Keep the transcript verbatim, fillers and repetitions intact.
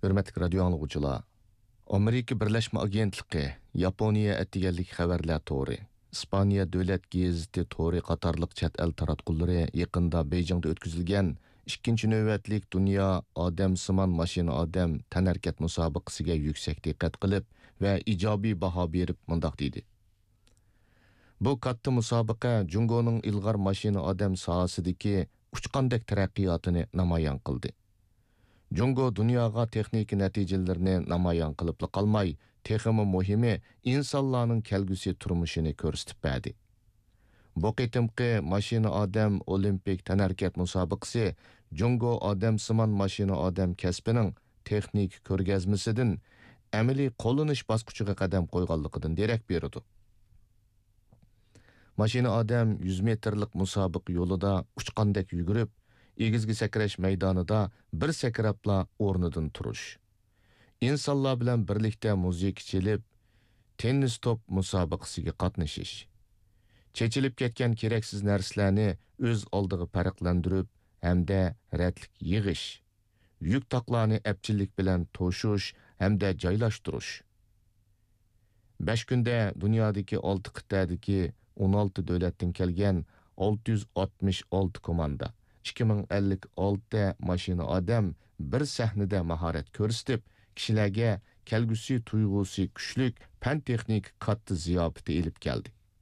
Hürmetli radio anlıqçılar. Amerika Birleşme Agentligi, Yaponiya ettiganlik xabarlar to'g'ri. İspaniya Davlat gazeti to'g'ri qatorliq chet el taratqullari yaqinda Beijingda o'tkazilgan ikkinchi navbatlik dunyo odamsimon mashina odam tanharkat musobaqasiga yuksak diqqat qilib va ijobiy baho berib mundoq dedi. Bu katta musobaqa Jungoning ilg'or mashina odam sohasidagi uchqandek taraqqiyotini namoyon qildi. Jungo dunyoga texnik natijalarini namoyon qilib qolmay, texmi muhimi insonlarning kelgusi turmushini ko'rsatib berdi. Bu qitimqi mashina odam olimpik tanharkat musobaqasi Jungo odamsimon mashina odam kasbining texnik ko'rgazmasidan amaliy qo'llanish bosqichiga qadam qo'yganligidan derak berdi. Mashina odam yuz metrlik musobaqa yo'lida uchqandek yugurib, egizgi sakrash maydonida bir sakrabla o'rnidan turish. İnsanlar bilan birlikda muzika chelib, tennis top musobaqasiga qatnashish. Chechilib ketgan keraksiz narsalarni o'z oldiga farqlantirib, hamda ratlik yig'ish, yuk taqlarni apchillik bilan to'shish hamda joylashtirish. besh kunda dunyodagi olti qit'adagi o'n olti davlatdan kelgan olti yuz oltmish olti komanda, ikki ming ellik olti mashina odam bir sahnada mahorat ko'rsatib, kishilarga kelgusi tuyg'usi kuchlik fan texnik katta ziyofati elib keldi.